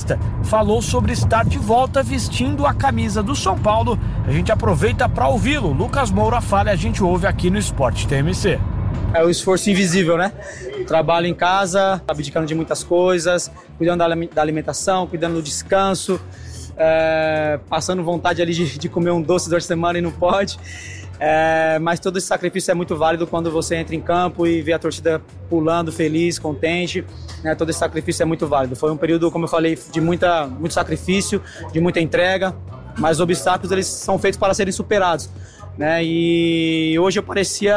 Batista, falou sobre estar de volta vestindo a camisa do São Paulo. A gente aproveita para ouvi-lo. Lucas Moura fala e a gente ouve aqui no Esporte TMC. É o esforço invisível, né? Trabalho em casa, abdicando de muitas coisas, cuidando da alimentação, cuidando do descanso, passando vontade ali de comer um doce durante a semana e não pode. Mas todo esse sacrifício é muito válido quando você entra em campo e vê a torcida pulando, feliz, contente, né? Todo esse sacrifício é muito válido. Foi um período, como eu falei, de muito sacrifício, de muita entrega, mas os obstáculos eles são feitos para serem superados, né? E hoje eu parecia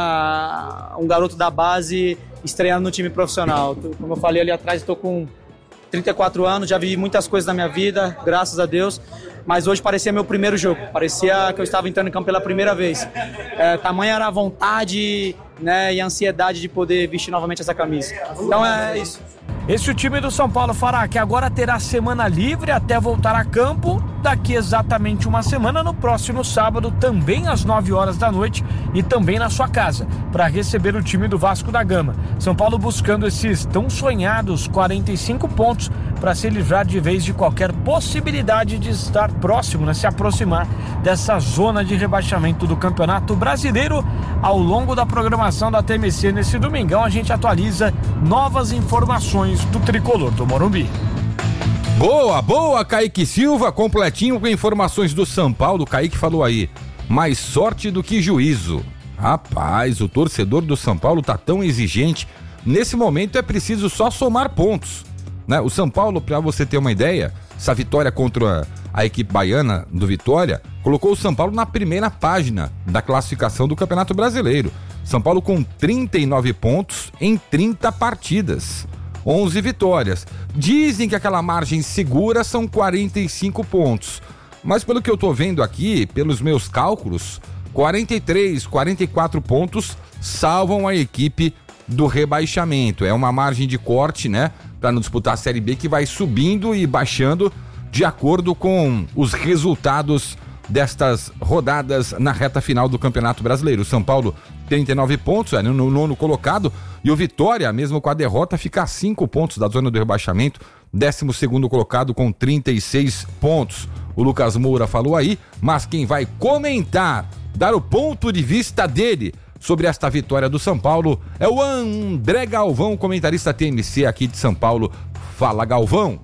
um garoto da base estreando no time profissional. Como eu falei ali atrás, estou com 34 anos, já vi muitas coisas na minha vida, graças a Deus, mas hoje parecia meu primeiro jogo, parecia que eu estava entrando em campo pela primeira vez. Tamanha era a vontade, né, e a ansiedade de poder vestir novamente essa camisa. Então é isso. Esse é o time do São Paulo, Fará, que agora terá semana livre até voltar a campo daqui exatamente uma semana, no próximo sábado, também às 9 horas da noite e também na sua casa, para receber o time do Vasco da Gama. São Paulo buscando esses tão sonhados 45 pontos para se livrar de vez de qualquer possibilidade de estar próximo, né, se aproximar dessa zona de rebaixamento do Campeonato Brasileiro. Ao longo da programação da TMC nesse domingão, a gente atualiza novas informações do tricolor do Morumbi. Boa, Kaique Silva, completinho com informações do São Paulo. O Kaique falou aí, mais sorte do que juízo. Rapaz, o torcedor do São Paulo tá tão exigente. Nesse momento é preciso só somar pontos, né? O São Paulo, pra você ter uma ideia, essa vitória contra a equipe baiana do Vitória, colocou o São Paulo na primeira página da classificação do Campeonato Brasileiro. São Paulo com 39 pontos em 30 partidas. 11 vitórias. Dizem que aquela margem segura são 45 pontos. Mas pelo que eu tô vendo aqui, pelos meus cálculos, 43, 44 pontos salvam a equipe do rebaixamento. É uma margem de corte, né? Para não disputar a Série B, que vai subindo e baixando de acordo com os resultados destas rodadas na reta final do Campeonato Brasileiro. O São Paulo 39 pontos, no nono colocado, e o Vitória, mesmo com a derrota, fica a 5 pontos da zona do rebaixamento, 12º colocado com 36 pontos. O Lucas Moura falou aí, mas quem vai comentar, dar o ponto de vista dele sobre esta vitória do São Paulo é o André Galvão, comentarista TMC aqui de São Paulo. Fala, Galvão.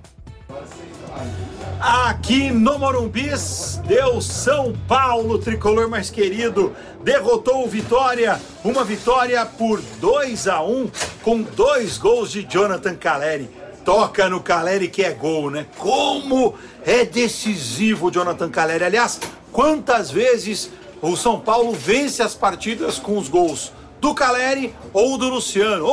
Aqui no Morumbis, deu São Paulo, tricolor mais querido, derrotou o Vitória, uma vitória por 2-1, com 2 gols de Jonathan Calleri. Toca no Calleri que é gol, né? Como é decisivo o Jonathan Calleri. Aliás, quantas vezes o São Paulo vence as partidas com os gols do Calleri ou do Luciano,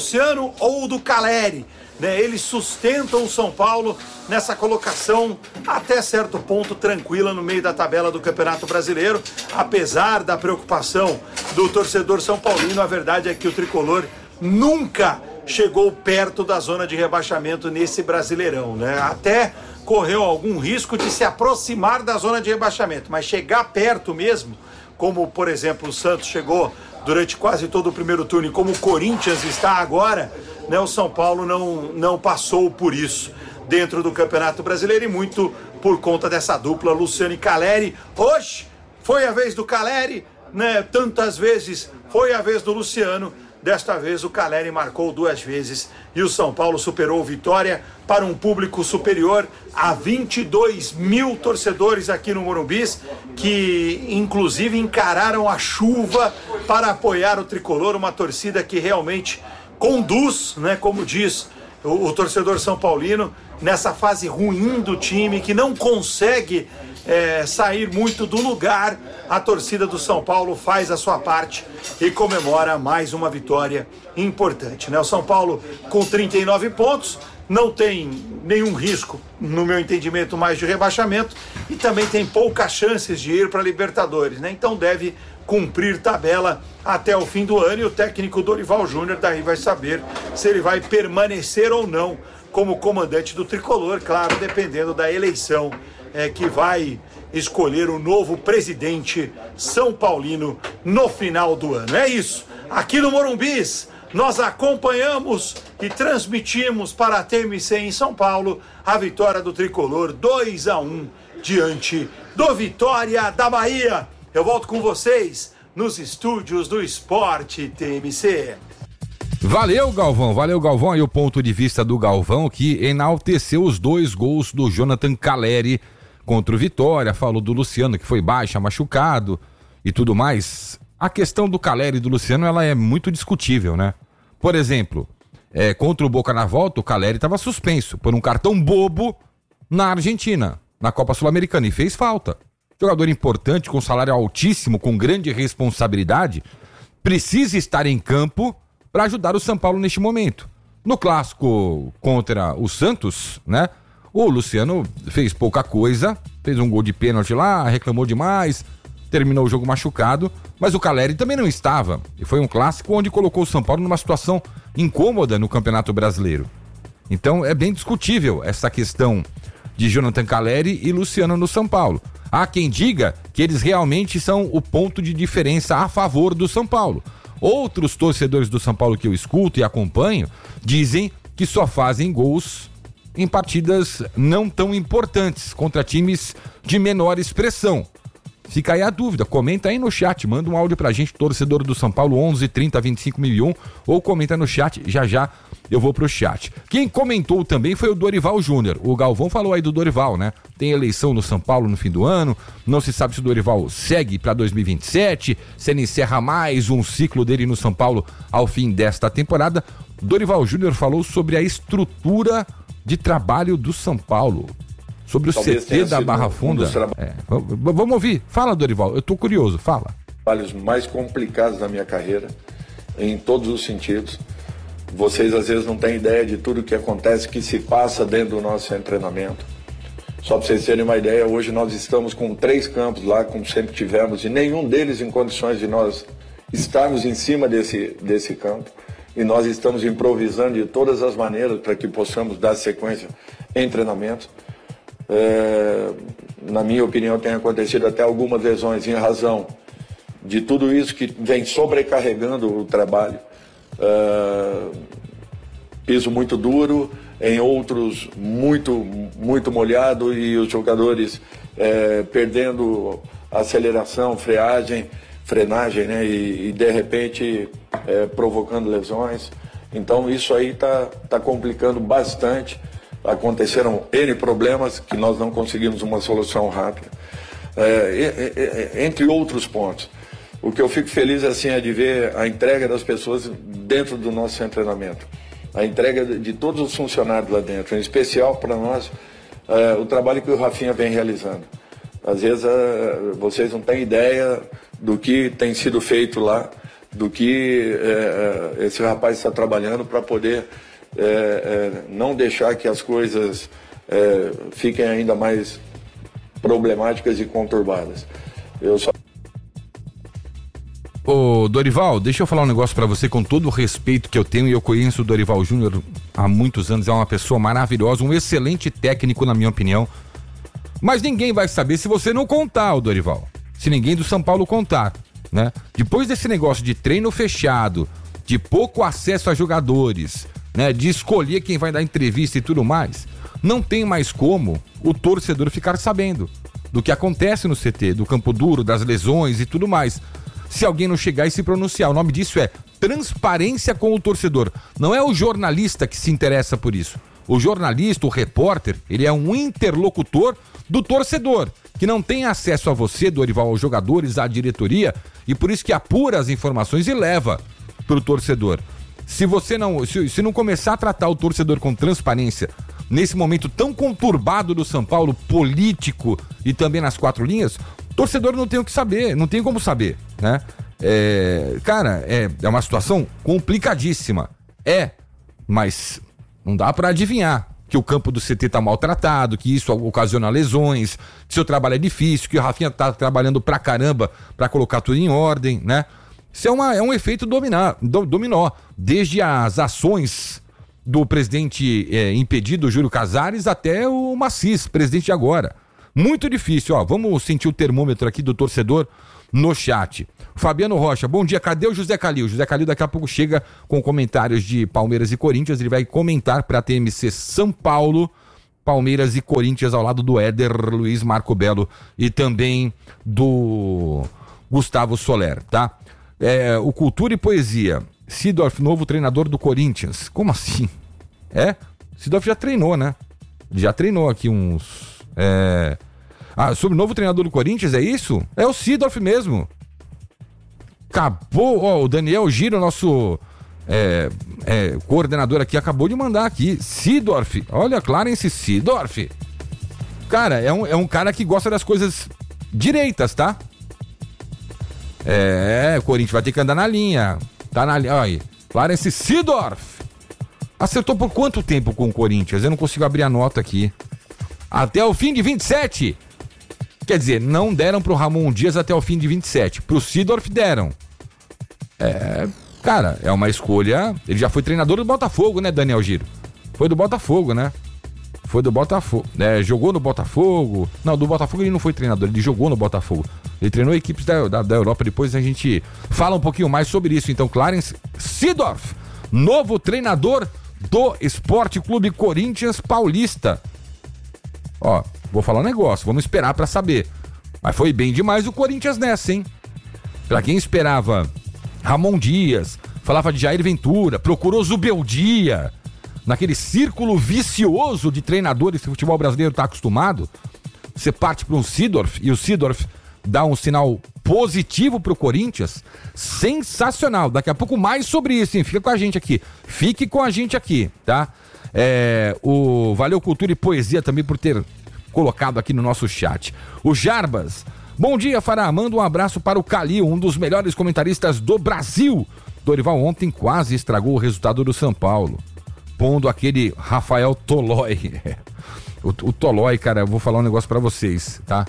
ou do Calleri, né? Eles sustentam o São Paulo nessa colocação até certo ponto tranquila no meio da tabela do Campeonato Brasileiro, apesar da preocupação do torcedor são paulino. A verdade é que o tricolor nunca chegou perto da zona de rebaixamento nesse Brasileirão, né? Até correu algum risco de se aproximar da zona de rebaixamento, mas chegar perto mesmo, como por exemplo o Santos chegou durante quase todo o primeiro turno e como o Corinthians está agora, né, o São Paulo não passou por isso dentro do Campeonato Brasileiro, e muito por conta dessa dupla Luciano e Calleri. Hoje foi a vez do Calleri, né? Tantas vezes foi a vez do Luciano. Desta vez o Calleri marcou 2 vezes e o São Paulo superou o Vitória para um público superior a 22 mil torcedores aqui no Morumbis, que inclusive encararam a chuva para apoiar o tricolor, uma torcida que realmente conduz, né, como diz o torcedor são paulino, nessa fase ruim do time, que não consegue sair muito do lugar. A torcida do São Paulo faz a sua parte e comemora mais uma vitória importante, né? O São Paulo com 39 pontos não tem nenhum risco, no meu entendimento, mais de rebaixamento, e também tem poucas chances de ir para a Libertadores, né? Então deve cumprir tabela até o fim do ano, e o técnico Dorival Júnior daí vai saber se ele vai permanecer ou não como comandante do tricolor, claro, dependendo da eleição que vai escolher o novo presidente são paulino no final do ano. É isso, aqui no Morumbis, nós acompanhamos e transmitimos para a TMC em São Paulo a vitória do Tricolor 2-1 diante do Vitória da Bahia. Eu volto com vocês nos estúdios do Esporte TMC. Valeu, Galvão. Aí o ponto de vista do Galvão, que enalteceu os 2 gols do Jonathan Calleri contra o Vitória, falou do Luciano, que foi baixa, machucado e tudo mais. A questão do Calleri e do Luciano, ela é muito discutível, né? Por exemplo, contra o Boca na volta, o Calleri estava suspenso por um cartão bobo na Argentina, na Copa Sul-Americana, e fez falta. Jogador importante, com salário altíssimo, com grande responsabilidade, precisa estar em campo para ajudar o São Paulo neste momento. No clássico contra o Santos, né? O Luciano fez pouca coisa, fez um gol de pênalti lá, reclamou demais, terminou o jogo machucado, mas o Calleri também não estava. E foi um clássico onde colocou o São Paulo numa situação incômoda no Campeonato Brasileiro. Então é bem discutível essa questão de Jonathan Calleri e Luciano no São Paulo. Há quem diga que eles realmente são o ponto de diferença a favor do São Paulo. Outros torcedores do São Paulo que eu escuto e acompanho dizem que só fazem gols em partidas não tão importantes, contra times de menor expressão. Fica aí a dúvida, comenta aí no chat, manda um áudio pra gente, torcedor do São Paulo, 11 30 25 1001, ou comenta no chat, já eu vou pro chat. Quem comentou também foi o Dorival Júnior. O Galvão falou aí do Dorival, né? Tem eleição no São Paulo no fim do ano, não se sabe se o Dorival segue pra 2027, se ele encerra mais um ciclo dele no São Paulo ao fim desta temporada. Dorival Júnior falou sobre a estrutura de trabalho do São Paulo, sobre o CT da Barra Funda. Vamos ouvir. Fala, Dorival, eu tô curioso, fala. Trabalhos mais complicados da minha carreira, em todos os sentidos. Vocês às vezes não têm ideia de tudo que acontece, que se passa dentro do nosso treinamento. Só para vocês terem uma ideia, hoje nós estamos com 3 campos lá, como sempre tivemos, e nenhum deles em condições de nós estarmos em cima desse campo. E nós estamos improvisando de todas as maneiras para que possamos dar sequência em treinamento. Na minha opinião, tem acontecido até algumas lesões em razão de tudo isso que vem sobrecarregando o trabalho. Piso muito duro, em outros muito molhado, e os jogadores perdendo aceleração, frenagem, né? E de repente provocando lesões. Então isso aí está complicando bastante. Aconteceram N problemas que nós não conseguimos uma solução rápida, entre outros pontos. O que eu fico feliz assim é de ver a entrega das pessoas dentro do nosso treinamento, a entrega de todos os funcionários lá dentro, em especial para nós, o trabalho que o Rafinha vem realizando. Às vezes vocês não têm ideia do que tem sido feito lá, do que esse rapaz está trabalhando para poder não deixar que as coisas fiquem ainda mais problemáticas e conturbadas. Ô Dorival, deixa eu falar um negócio pra você, com todo o respeito que eu tenho, e eu conheço o Dorival Júnior há muitos anos, é uma pessoa maravilhosa, um excelente técnico na minha opinião, mas ninguém vai saber se você não contar, o Dorival, se ninguém do São Paulo contar, né? Depois desse negócio de treino fechado, de pouco acesso a jogadores, né, de escolher quem vai dar entrevista e tudo mais, não tem mais como o torcedor ficar sabendo do que acontece no CT, do campo duro, das lesões e tudo mais, se alguém não chegar e se pronunciar. O nome disso é transparência com o torcedor. Não é o jornalista que se interessa por isso. O jornalista, o repórter, ele é um interlocutor do torcedor, que não tem acesso a você, Dorival, aos jogadores, à diretoria, e por isso que apura as informações e leva pro torcedor. Se você se não começar a tratar o torcedor com transparência nesse momento tão conturbado do São Paulo, político e também nas 4 linhas, o torcedor não tem o que saber, não tem como saber, né? Cara, é uma situação complicadíssima. Mas não dá pra adivinhar que o campo do CT tá maltratado, que isso ocasiona lesões, que seu trabalho é difícil, que o Rafinha tá trabalhando pra caramba pra colocar tudo em ordem, né? Isso é um efeito dominó, desde as ações do presidente impedido, Júlio Casares, até o Macis, presidente de agora. Muito difícil, ó, vamos sentir o termômetro aqui do torcedor no chat. Fabiano Rocha, bom dia, cadê o José Calil? José Calil daqui a pouco chega com comentários de Palmeiras e Corinthians, ele vai comentar para a TMC São Paulo, Palmeiras e Corinthians ao lado do Éder Luiz Marco Belo e também do Gustavo Soler, tá? O Cultura e Poesia, Seedorf, novo treinador do Corinthians. Como assim? Seedorf já treinou, né? Já treinou aqui uns... sobre o novo treinador do Corinthians, é isso? É o Seedorf mesmo. Acabou, o Daniel Giro, nosso coordenador aqui, acabou de mandar aqui. Seedorf, olha, Clarence Seedorf. Cara, é um cara que gosta das coisas direitas, tá? O Corinthians vai ter que andar na linha. Tá na linha, olha aí. Clarence Seedorf. Acertou por quanto tempo com o Corinthians? Eu não consigo abrir a nota aqui. Até o fim de 27. Quer dizer, não deram pro Ramon Dias até o fim de 27. Pro Seedorf deram. Cara, é uma escolha. Ele já foi treinador do Botafogo, né, Daniel Giro? Foi do Botafogo, né? Foi do Botafogo. Jogou no Botafogo. Não, do Botafogo ele não foi treinador, ele jogou no Botafogo. Ele treinou equipes da Europa. Depois a gente fala um pouquinho mais sobre isso. Então, Clarence Seedorf, novo treinador do Esporte Clube Corinthians Paulista. Vou falar um negócio, vamos esperar pra saber. Mas foi bem demais o Corinthians nessa, hein? Pra quem esperava Ramon Dias, falava de Jair Ventura, procurou Zubeldia, naquele círculo vicioso de treinadores que o futebol brasileiro tá acostumado, você parte para um Seedorf e o Seedorf dá um sinal positivo pro Corinthians, sensacional. Daqui a pouco mais sobre isso, hein? Fique com a gente aqui, tá? O Valeu Cultura e Poesia também por ter colocado aqui no nosso chat. O Jarbas, bom dia, Fará, manda um abraço para o Calil, um dos melhores comentaristas do Brasil. Dorival ontem quase estragou o resultado do São Paulo, pondo aquele Rafael Tolói. O Tolói, cara, eu vou falar um negócio pra vocês, tá?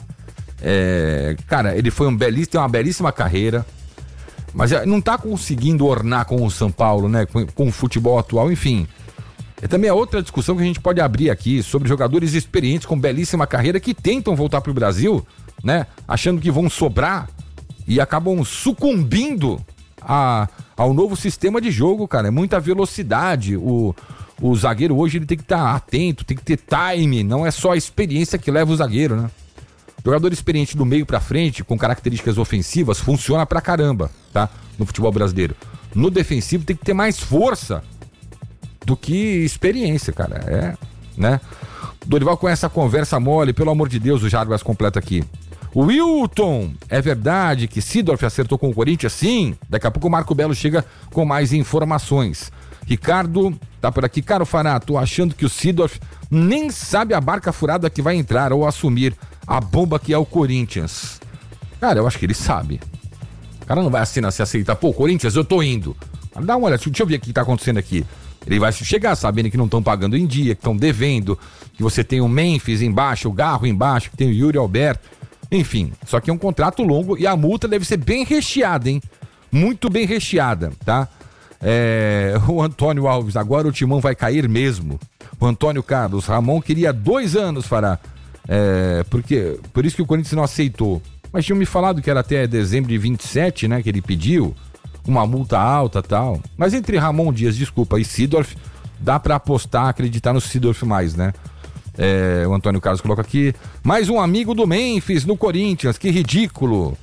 Cara, ele foi tem uma belíssima carreira, mas não tá conseguindo ornar com o São Paulo, né? Com o futebol atual, enfim. Também é outra discussão que a gente pode abrir aqui sobre jogadores experientes com belíssima carreira que tentam voltar pro Brasil, né? Achando que vão sobrar e acabam sucumbindo ao novo sistema de jogo, cara. É muita velocidade. O zagueiro hoje ele tem que estar atento, tem que ter time, não é só a experiência que leva o zagueiro, né? Jogador experiente do meio pra frente, com características ofensivas, funciona pra caramba, tá? No futebol brasileiro. No defensivo tem que ter mais força do que experiência, cara. Né? Dorival com essa conversa mole, pelo amor de Deus, o Jarbas completa aqui. O Wilton, é verdade que Seedorf acertou com o Corinthians? Sim. Daqui a pouco o Marco Belo chega com mais informações. Ricardo, tá por aqui. Caro Fará, tô achando que o Seedorf nem sabe a barca furada que vai entrar ou assumir a bomba que é o Corinthians. Cara, eu acho que ele sabe. O cara não vai assinar se aceitar. Pô, Corinthians, eu tô indo. Dá uma olhada, deixa eu ver o que tá acontecendo aqui. Ele vai chegar sabendo que não estão pagando em dia, que estão devendo, que você tem o Memphis embaixo, o Garro embaixo, que tem o Yuri Alberto. Enfim, só que é um contrato longo e a multa deve ser bem recheada, hein? Muito bem recheada, tá? O Antônio Alves, agora o timão vai cair mesmo. O Antônio Carlos, Ramon queria 2 anos, Fará. Por isso que o Corinthians não aceitou. Mas tinham me falado que era até dezembro de 27, né? Que ele pediu uma multa alta e tal. Mas entre Ramon Dias, desculpa, e Seedorf, dá pra apostar, acreditar no Seedorf mais, né? O Antônio Carlos coloca aqui, mais um amigo do Memphis no Corinthians, que ridículo.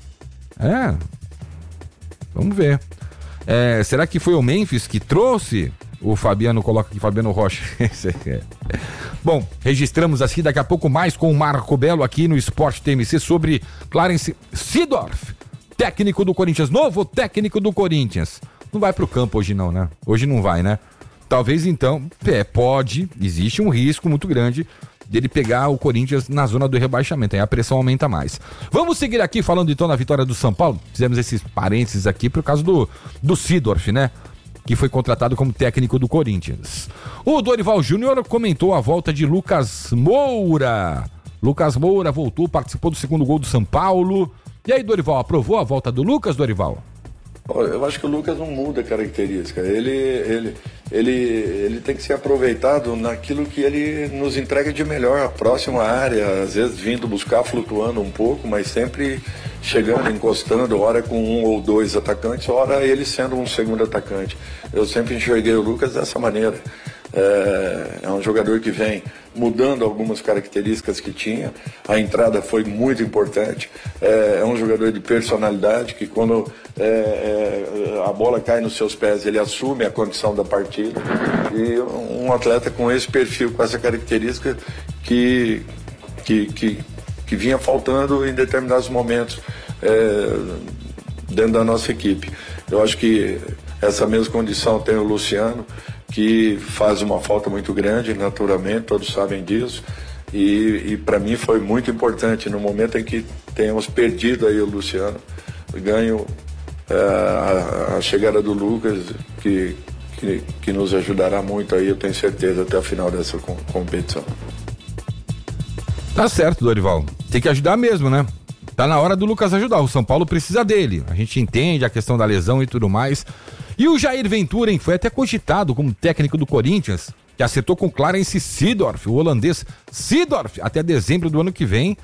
Vamos ver. Será que foi o Memphis que trouxe? O Fabiano coloca aqui, Fabiano Rocha. Bom, registramos aqui daqui a pouco mais com o Marco Belo aqui no Esporte TMC sobre Clarence Seedorf, técnico do Corinthians, novo técnico do Corinthians. Não vai pro campo hoje não, né? Hoje não vai, né? Talvez então, existe um risco muito grande dele pegar o Corinthians na zona do rebaixamento, aí a pressão aumenta mais. Vamos seguir aqui falando então da vitória do São Paulo, fizemos esses parênteses aqui por causa do Seedorf, né? Que foi contratado como técnico do Corinthians. O Dorival Júnior comentou a volta de Lucas Moura. Lucas Moura voltou, participou do segundo gol do São Paulo. E aí, Dorival, aprovou a volta do Lucas, Dorival? Eu acho que o Lucas não muda a característica. Ele ele tem que ser aproveitado naquilo que ele nos entrega de melhor, a próxima área, às vezes vindo buscar, flutuando um pouco, mas sempre chegando, encostando, ora com um ou dois atacantes, ora ele sendo um segundo atacante. Eu sempre enxerguei o Lucas dessa maneira. É um jogador que vem mudando algumas características que tinha. A entrada foi muito importante. É um jogador de personalidade que quando a bola cai nos seus pés, ele assume a condição da partida. E um atleta com esse perfil, com essa característica que vinha faltando em determinados momentos dentro da nossa equipe. Eu acho que essa mesma condição tem o Luciano, que faz uma falta muito grande, naturalmente, todos sabem disso, e para mim foi muito importante no momento em que tenhamos perdido aí o Luciano, ganho a chegada do Lucas, que nos ajudará muito aí, eu tenho certeza, até o final dessa competição. Tá certo, Dorival, tem que ajudar mesmo, né? Tá na hora do Lucas ajudar, o São Paulo precisa dele, a gente entende a questão da lesão e tudo mais. E o Jair Ventura, hein, foi até cogitado como técnico do Corinthians, que acertou com Clarence Seedorf, o holandês Seedorf, até dezembro do ano que vem.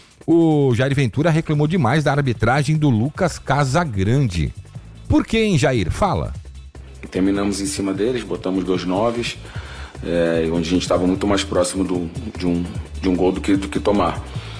O Jair Ventura reclamou demais da arbitragem do Lucas Casagrande. Por que, hein, Jair? Fala. Terminamos em cima deles, botamos 2 9s, onde a gente estava muito mais próximo de um gol do que tomar.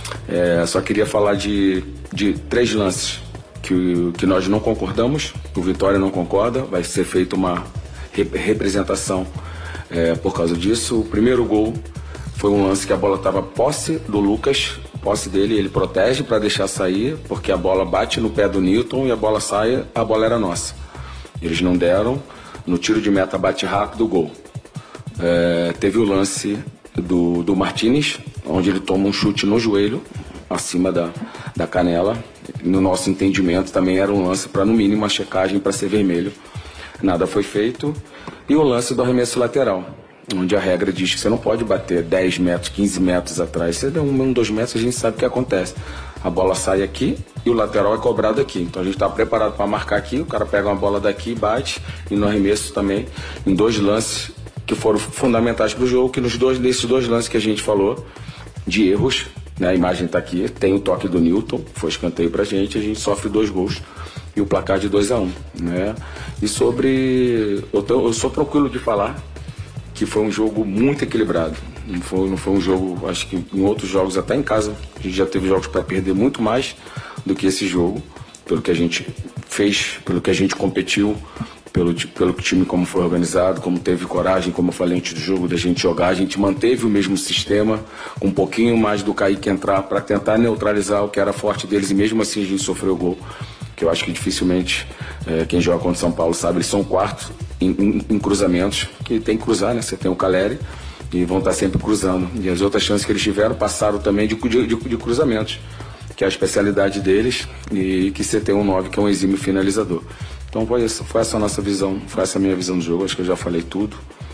Só queria falar de 3 lances que nós não concordamos, o Vitória não concorda, vai ser feita uma representação por causa disso. O primeiro gol foi um lance que a bola estava posse do Lucas, posse dele, ele protege para deixar sair, porque a bola bate no pé do Newton e a bola sai, a bola era nossa. Eles não deram, no tiro de meta bate rápido o gol. Teve o lance do Martínez, onde ele toma um chute no joelho, acima da canela. No nosso entendimento também era um lance para no mínimo uma checagem para ser vermelho. Nada foi feito. E o lance do arremesso lateral, onde a regra diz que você não pode bater 10 metros, 15 metros atrás. Você deu 2 metros, a gente sabe o que acontece. A bola sai aqui e o lateral é cobrado aqui. Então a gente está preparado para marcar aqui, o cara pega uma bola daqui e bate. E no arremesso também, em 2 lances que foram fundamentais para o jogo, que nesses 2 lances que a gente falou, de erros, né, a imagem está aqui, tem o toque do Newton, foi escanteio pra gente, a gente sofre 2 gols e o placar de 2-1, né? E sobre... Eu sou tranquilo de falar que foi um jogo muito equilibrado. Não foi um jogo, acho que em outros jogos, até em casa, a gente já teve jogos para perder muito mais do que esse jogo, pelo que a gente fez, pelo que a gente competiu, pelo time como foi organizado, como teve coragem, como eu falei antes do jogo, da gente jogar. A gente manteve o mesmo sistema, com um pouquinho mais do Kaique entrar para tentar neutralizar o que era forte deles, e mesmo assim a gente sofreu gol, que eu acho que dificilmente quem joga contra o São Paulo sabe, eles são 4 em cruzamentos, que tem que cruzar, né? Você tem o Caleri e vão estar sempre cruzando. E as outras chances que eles tiveram passaram também de cruzamentos, que é a especialidade deles, e que você tem um 9 que é um exímio finalizador. Então foi essa a nossa visão, foi essa a minha visão do jogo, acho que eu já falei tudo.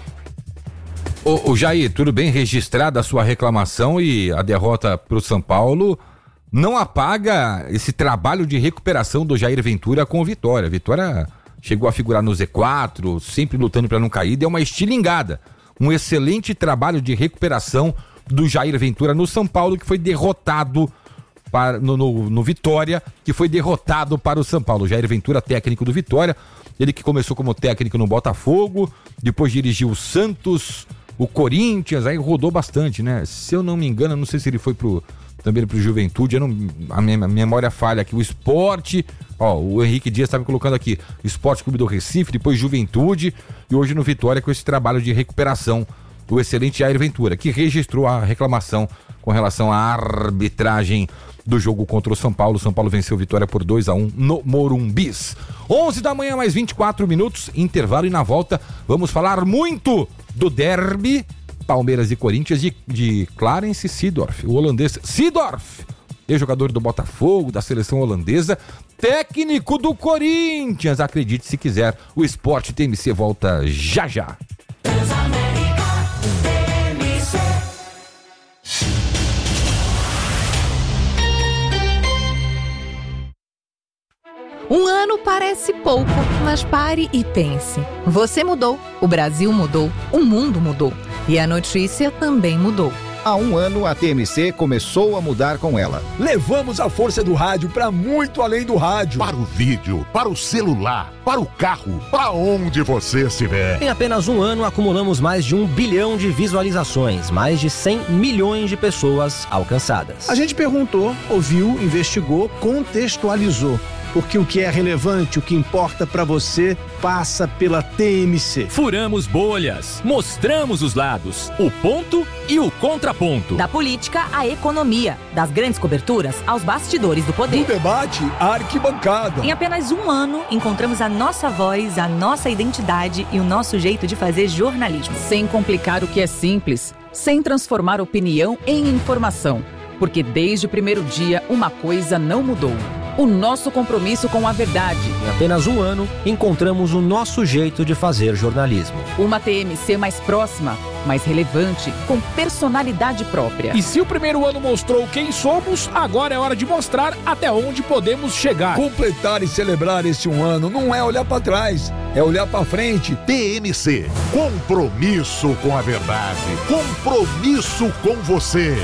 Ô Jair, tudo bem registrada a sua reclamação, e a derrota pro São Paulo não apaga esse trabalho de recuperação do Jair Ventura com o Vitória. Vitória chegou a figurar no Z4, sempre lutando para não cair, deu uma estilingada. Um excelente trabalho de recuperação do Jair Ventura no São Paulo, que foi derrotado no Vitória, que foi derrotado para o São Paulo. Jair Ventura, técnico do Vitória, ele que começou como técnico no Botafogo, depois dirigiu o Santos, o Corinthians, aí rodou bastante, né? Se eu não me engano, não sei se ele foi também pro Juventude, a minha memória falha aqui, o Sport, o Henrique Dias estava colocando aqui, o Sport Clube do Recife, depois Juventude, e hoje no Vitória com esse trabalho de recuperação do excelente Jair Ventura, que registrou a reclamação com relação à arbitragem do jogo contra o São Paulo. O São Paulo venceu Vitória por 2-1 no Morumbis. 11 da manhã, mais 24 minutos, intervalo, e na volta vamos falar muito do derby Palmeiras e Corinthians de Clarence Seedorf, o holandês Seedorf, ex-jogador do Botafogo, da seleção holandesa, técnico do Corinthians. Acredite se quiser, o Esporte TMC volta já já. Um ano parece pouco, mas pare e pense. Você mudou, o Brasil mudou, o mundo mudou e a notícia também mudou. Há um ano, a TMC começou a mudar com ela. Levamos a força do rádio para muito além do rádio. Para o vídeo, para o celular, para o carro, para onde você estiver. Em apenas um ano, acumulamos mais de 1 bilhão de visualizações, mais de 100 milhões de pessoas alcançadas. A gente perguntou, ouviu, investigou, contextualizou. Porque o que é relevante, o que importa para você, passa pela TMC. Furamos bolhas, mostramos os lados, o ponto e o contraponto. Da política à economia, das grandes coberturas aos bastidores do poder. Do debate à arquibancada. Em apenas um ano, encontramos a nossa voz, a nossa identidade e o nosso jeito de fazer jornalismo. Sem complicar o que é simples, sem transformar opinião em informação. Porque desde o primeiro dia, uma coisa não mudou. O nosso compromisso com a verdade. Em apenas um ano, encontramos o nosso jeito de fazer jornalismo. Uma TMC mais próxima, mais relevante, com personalidade própria. E se o primeiro ano mostrou quem somos, agora é hora de mostrar até onde podemos chegar. Completar e celebrar esse um ano não é olhar para trás, é olhar para frente. TMC, compromisso com a verdade, compromisso com você.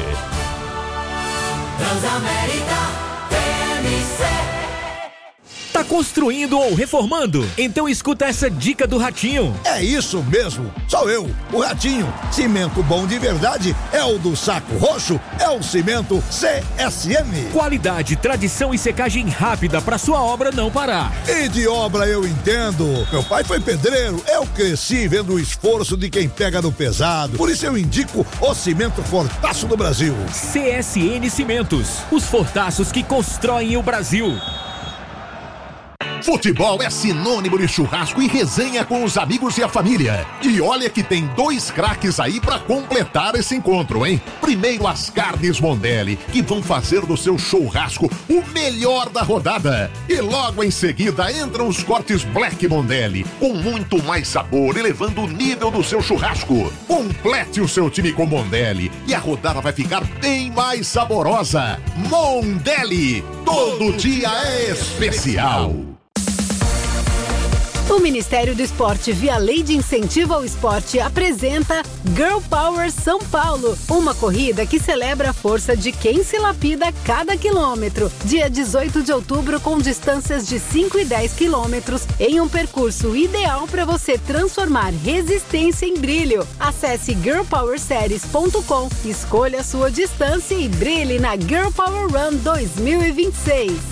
Transamérica. Tá construindo ou reformando? Então escuta essa dica do Ratinho. É isso mesmo, sou eu, o Ratinho. Cimento bom de verdade é o do Saco Roxo, é o cimento CSM. Qualidade, tradição e secagem rápida para sua obra não parar. E de obra eu entendo. Meu pai foi pedreiro, eu cresci vendo o esforço de quem pega no pesado. Por isso eu indico o cimento Fortaço do Brasil. CSN Cimentos, os fortaços que constroem o Brasil. Futebol é sinônimo de churrasco e resenha com os amigos e a família. E olha que tem 2 craques aí pra completar esse encontro, hein? Primeiro as carnes Mondelli, que vão fazer do seu churrasco o melhor da rodada. E logo em seguida entram os cortes Black Mondelli, com muito mais sabor, elevando o nível do seu churrasco. Complete o seu time com Mondelli e a rodada vai ficar bem mais saborosa. Mondelli, todo dia é especial. O Ministério do Esporte, via Lei de Incentivo ao Esporte, apresenta Girl Power São Paulo, uma corrida que celebra a força de quem se lapida cada quilômetro. Dia 18 de outubro, com distâncias de 5 e 10 quilômetros, em um percurso ideal para você transformar resistência em brilho. Acesse girlpowerseries.com, escolha a sua distância e brilhe na Girl Power Run 2026.